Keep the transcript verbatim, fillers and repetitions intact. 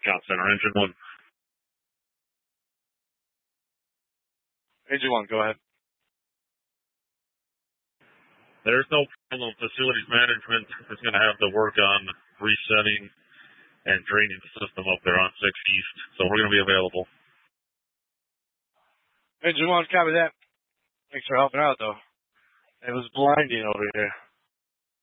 Count Center, Engine one. Engine one, go ahead. There's no problem. Facilities management is going to have to work on resetting and draining the system up there on six East, so we're going to be available. Engine one, copy that. Thanks for helping out, though. It was blinding over here.